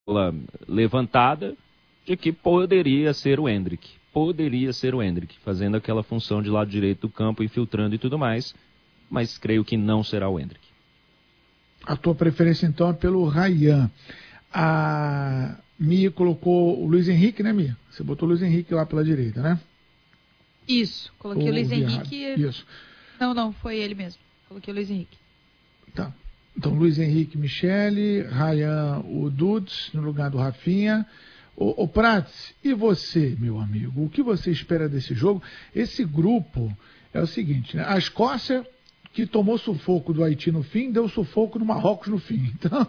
bola levantada de que poderia ser o Endrick. Poderia ser o Endrick, fazendo aquela função de lado direito do campo, infiltrando e tudo mais, mas creio que não será o Endrick. A tua preferência, então, é pelo Ryan. A Mia colocou o Luiz Henrique, né, Mia? Você botou o Luiz Henrique lá pela direita, né? Isso, coloquei o Luiz Henrique. Isso. Não, foi ele mesmo. Coloquei o Luiz Henrique. Tá. Então, Luiz Henrique, Michele, Ryan, o Dudes, no lugar do Rafinha. Ô Prats, e você, meu amigo? O que você espera desse jogo? Esse grupo é o seguinte, né? A Escócia, que tomou sufoco do Haiti no fim, deu sufoco no Marrocos no fim. Então,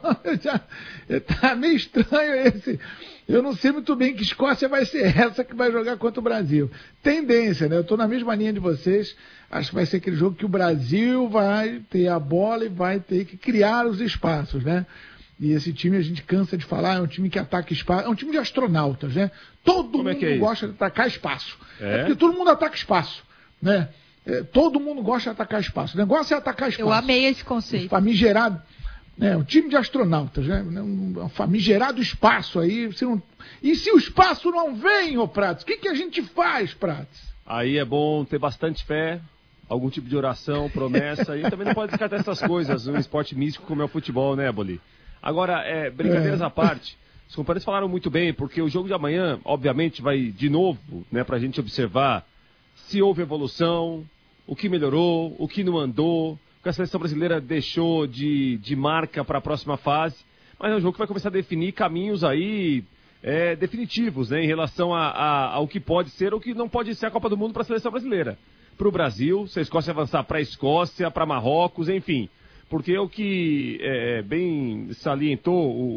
tá meio estranho esse. Eu não sei muito bem que Escócia vai ser essa que vai jogar contra o Brasil. Tendência, né? Eu estou na mesma linha de vocês. Acho que vai ser aquele jogo que o Brasil vai ter a bola e vai ter que criar os espaços, né? E esse time, a gente cansa de falar, é um time que ataca espaço, é um time de astronautas, né? Todo mundo gosta de atacar espaço. É porque todo mundo ataca espaço, né? Todo mundo gosta de atacar espaço. O negócio é atacar espaço. Eu amei esse conceito. Famigerado, né? Um time de astronautas, né? Um famigerado espaço aí. E se o espaço não vem, ô Prats, o que a gente faz, Prats? Aí é bom ter bastante fé, algum tipo de oração, promessa, e também não pode descartar essas coisas, um esporte místico como é o futebol, né, Boli? Agora, brincadeiras à parte, os companheiros falaram muito bem, porque o jogo de amanhã, obviamente, vai de novo, né, pra gente observar se houve evolução, o que melhorou, o que não andou, o que a seleção brasileira deixou de marca para a próxima fase, mas é um jogo que vai começar a definir caminhos aí definitivos, né, em relação ao que pode ser ou que não pode ser a Copa do Mundo para a seleção brasileira. Para o Brasil, se a Escócia avançar para a Escócia, para Marrocos, enfim. Porque o que bem salientou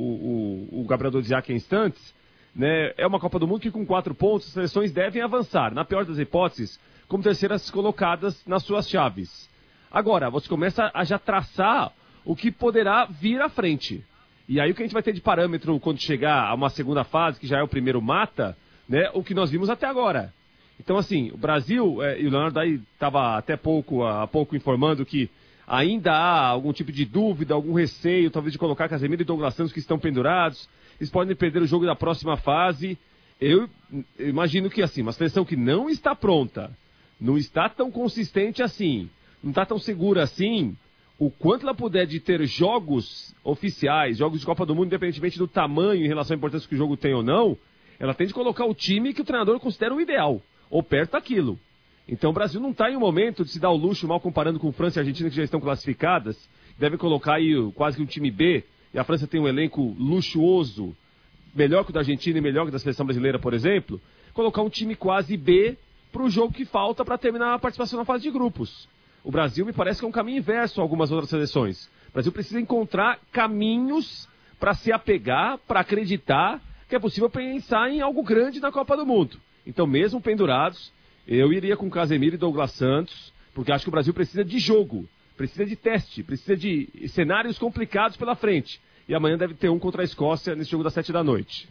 o Gabriel Dodziak em instantes, né, é uma Copa do Mundo que com 4 pontos as seleções devem avançar, na pior das hipóteses, como terceiras colocadas nas suas chaves. Agora, você começa a já traçar o que poderá vir à frente. E aí o que a gente vai ter de parâmetro quando chegar a uma segunda fase, que já é o primeiro mata, né, o que nós vimos até agora. Então, assim, o Brasil, e o Leonardo aí estava até há pouco informando que ainda há algum tipo de dúvida, algum receio, talvez de colocar Casemiro e Douglas Santos que estão pendurados. Eles podem perder o jogo da próxima fase. Eu imagino que, assim, uma seleção que não está pronta, não está tão consistente assim, não está tão segura assim, o quanto ela puder de ter jogos oficiais, jogos de Copa do Mundo, independentemente do tamanho em relação à importância que o jogo tem ou não, ela tem de colocar o time que o treinador considera o ideal, ou perto daquilo. Então o Brasil não está em um momento de se dar o luxo, mal comparando com França e Argentina, que já estão classificadas, devem colocar aí quase que um time B, e a França tem um elenco luxuoso, melhor que o da Argentina e melhor que o da seleção brasileira, por exemplo, colocar um time quase B para o jogo que falta para terminar a participação na fase de grupos. O Brasil me parece que é um caminho inverso a algumas outras seleções. O Brasil precisa encontrar caminhos para se apegar, para acreditar que é possível pensar em algo grande na Copa do Mundo. Então, mesmo pendurados, eu iria com Casemiro e Douglas Santos, porque acho que o Brasil precisa de jogo, precisa de teste, precisa de cenários complicados pela frente. E amanhã deve ter um contra a Escócia nesse jogo das 7 da noite.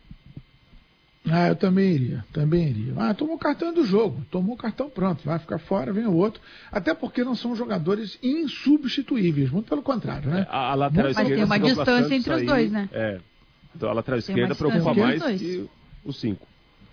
Eu também iria. Tomou o cartão do jogo, tomou o cartão, pronto, vai ficar fora, vem o outro. Até porque não são jogadores insubstituíveis, muito pelo contrário, né? A lateral esquerda, mas tem uma distância entre os dois, né? Então a lateral esquerda preocupa mais que os 5.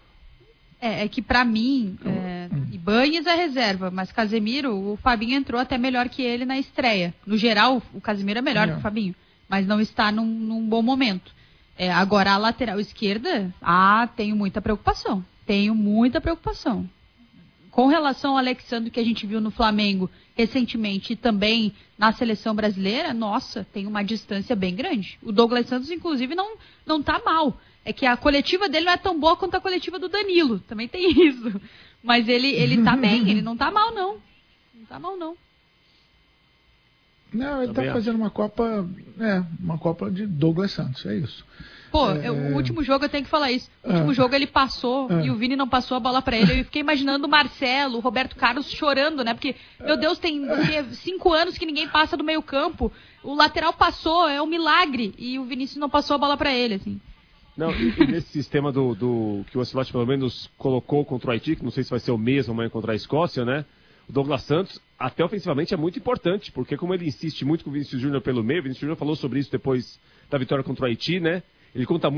É que pra mim, Ibañez é reserva, mas Casemiro, o Fabinho entrou até melhor que ele na estreia. No geral, o Casemiro é melhor que o Fabinho, mas não está num bom momento. Agora, a lateral esquerda, tenho muita preocupação. Com relação ao Alexandre, que a gente viu no Flamengo recentemente e também na seleção brasileira, nossa, tem uma distância bem grande. O Douglas Santos, inclusive, não tá mal. É que a coletiva dele não é tão boa quanto a coletiva do Danilo. Também tem isso. Mas ele tá bem, ele não tá mal, não. Não tá mal, não. Não, ele tá fazendo uma Copa de Douglas Santos, é isso. O último jogo eu tenho que falar isso. O último jogo ele passou e o Vini não passou a bola pra ele. Eu fiquei imaginando o Marcelo, o Roberto Carlos chorando, né? Porque, meu Deus, tem 5 anos que ninguém passa do meio campo. O lateral passou, é um milagre. E o Vinícius não passou a bola pra ele, assim. Não, e nesse sistema que o Ancelotti pelo menos colocou contra o Haiti, que não sei se vai ser o mesmo amanhã contra a Escócia, né? O Douglas Santos, até ofensivamente, é muito importante, porque como ele insiste muito com o Vinícius Júnior pelo meio, o Vinícius Júnior falou sobre isso depois da vitória contra o Haiti, né? Ele conta muito